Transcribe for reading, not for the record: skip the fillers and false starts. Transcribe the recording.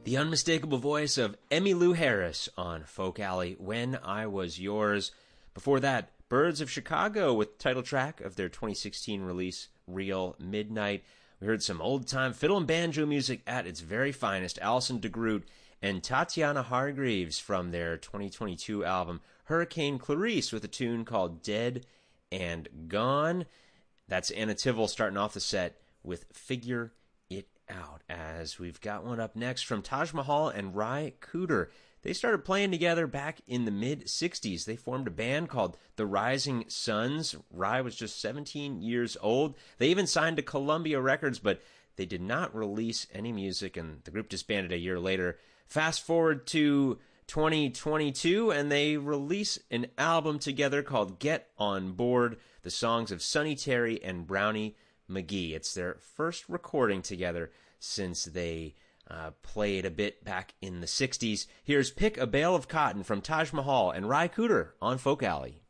The unmistakable voice of Emmylou Harris on Folk Alley, When I Was Yours. Before that, Birds of Chicago with the title track of their 2016 release, Real Midnight. We heard some old-time fiddle and banjo music at its very finest, Alison DeGroot and Tatiana Hargreaves from their 2022 album, Hurricane Clarice, with a tune called Dead and Gone. That's Anna Tivol starting off the set with Figure It Out, as we've got one up next from Taj Mahal and Ry Cooder. They started playing together back in the mid-'60s. They formed a band called The Rising Suns. Ry was just 17 years old. They even signed to Columbia Records, but they did not release any music, and the group disbanded a year later. Fast forward to 2022, and they release an album together called Get On Board, the songs of Sonny Terry and Brownie McGee. It's their first recording together since they played a bit back in the 60s. Here's Pick a Bale of Cotton from Taj Mahal and Ry Cooder on Folk Alley.